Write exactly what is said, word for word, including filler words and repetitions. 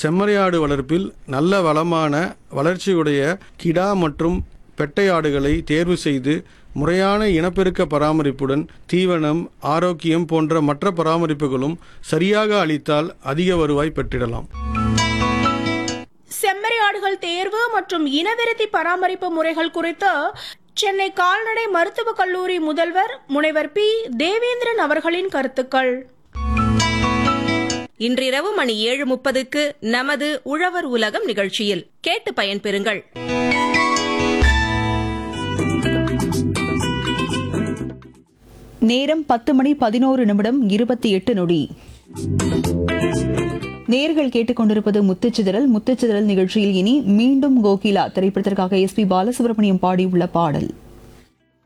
செம்மறியாடு வளர்ப்பில் நல்ல வளமான வளர்ச்சியுடைய கிடா மற்றும் பெட்டை ஆடுகளை தேர்வு செய்து முறையான இனப்பெருக்க பராமரிப்புடன் தீவனம், ஆரோக்கியம் போன்ற மற்ற பராமரிப்புகளும் சரியாக அளித்தால் அதிக வருவாய் பெற்றிடலாம். செம்மறி ஆடுகள் தேர்வு மற்றும் இனவிருத்தி பராமரிப்பு முறைகள் குறித்து சென்னை கால்நடை மருத்துவக் கல்லூரி முதல்வர் முனைவர் பி தேவேந்திரன் அவர்களின் கருத்துக்கள். இன்றிரவு மணி ஏழு முப்பதுக்கு நமது உழவர் உலகம் நிகழ்ச்சியில் கேட்டு பயன்பெறுங்கள். நேரம் பத்து மணி பதினோரு நிமிடம் இருபத்தி எட்டு நொடி. நேர்கள் கேட்டுக்கொண்டிருப்பது முத்துச்சிதறல். முத்துச்சிதறல் நிகழ்ச்சியில் இனி மீண்டும் கோகிலா திரைப்படத்திற்காக எஸ் பி பாலசுப்ரமணியம் பாடியுள்ள பாடல்.